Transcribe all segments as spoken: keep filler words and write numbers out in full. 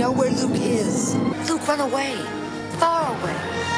know where Luke is. Luke, run away. Far away.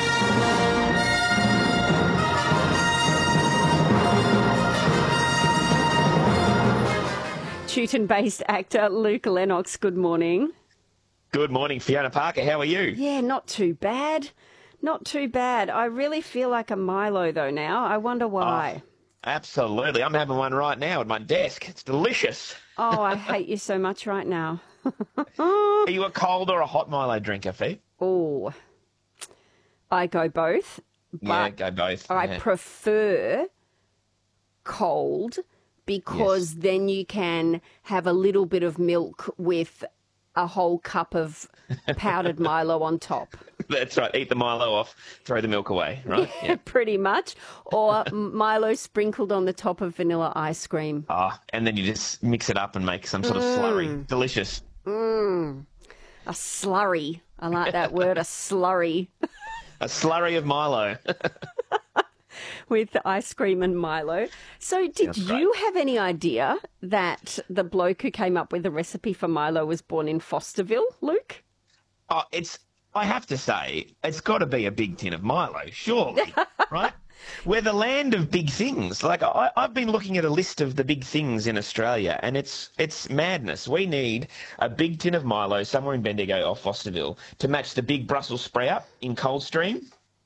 Teuton-based actor Luke Lennox, good morning. Good morning, Fiona Parker. How are you? Yeah, not too bad. Not too bad. I really feel like a Milo, though, now. I wonder why. Oh, absolutely. I'm having one right now at my desk. It's delicious. Oh, I hate you so much right now. Are you a cold or a hot Milo drinker, Fee? Oh, I go both. Yeah, But go both. I yeah. prefer cold because Yes. then you can have a little bit of milk with a whole cup of powdered Milo on top. That's right. Eat the Milo off, throw the milk away, right? Yeah, pretty much. Or Milo sprinkled on the top of vanilla ice cream. Ah, and then you just mix it up and make some sort of slurry. Delicious. A slurry. I like that word, a slurry. A slurry of Milo. With ice cream and Milo. So did That's you have any idea that the bloke who came up with the recipe for Milo was born in Fosterville, Luke? Oh, it's, I have to say, it's got to be a big tin of Milo, surely, right? We're the land of big things. Like, I, I've been looking at a list of the big things in Australia, and it's it's madness. We need a big tin of Milo somewhere in Bendigo or Fosterville to match the big Brussels sprout in Coldstream.